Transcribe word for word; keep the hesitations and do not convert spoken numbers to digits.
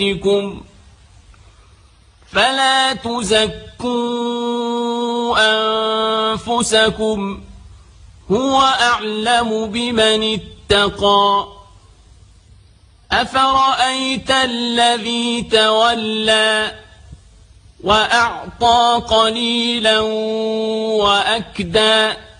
أنفسكم فلا تزكوا أنفسكم هو أعلم بمن اتقى أفرأيت الذي تولى وأعطى قليلا وأكدى